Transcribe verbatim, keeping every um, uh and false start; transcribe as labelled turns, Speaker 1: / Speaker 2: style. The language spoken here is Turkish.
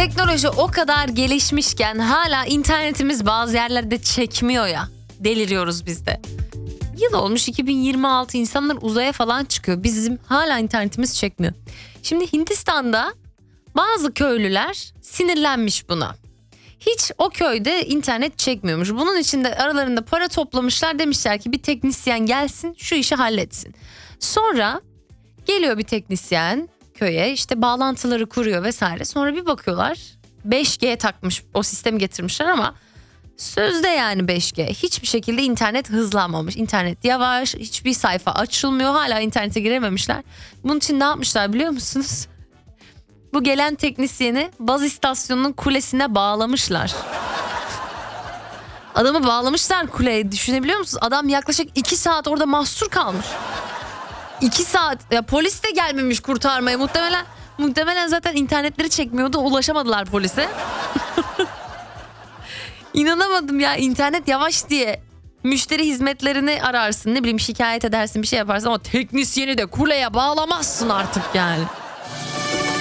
Speaker 1: Teknoloji o kadar gelişmişken hala internetimiz bazı yerlerde çekmiyor ya. Deliriyoruz biz de. Yıl olmuş iki bin yirmi altı, insanlar uzaya falan çıkıyor. Bizim hala internetimiz çekmiyor. Şimdi Hindistan'da bazı köylüler sinirlenmiş buna. Hiç o köyde internet çekmiyormuş. Bunun için de aralarında para toplamışlar, demişler ki bir teknisyen gelsin şu işi halletsin. Sonra geliyor bir teknisyen köye, işte bağlantıları kuruyor vesaire. Sonra bir bakıyorlar beş G takmış, o sistemi getirmişler ama sözde yani beş G. Hiçbir şekilde internet hızlanmamış. İnternet yavaş, hiçbir sayfa açılmıyor. Hala internete girememişler. Bunun için ne yapmışlar biliyor musunuz? Bu gelen teknisyeni baz istasyonunun kulesine bağlamışlar. Adamı bağlamışlar kuleye, düşünebiliyor musunuz? Adam yaklaşık iki saat orada mahsur kalmış. iki saat. Ya polis de gelmemiş kurtarmaya muhtemelen. Muhtemelen zaten internetleri çekmiyordu, ulaşamadılar polise. İnanamadım ya, internet yavaş diye müşteri hizmetlerini ararsın, ne bileyim şikayet edersin, bir şey yaparsın ama teknisyeni de kuleye bağlamazsın artık yani.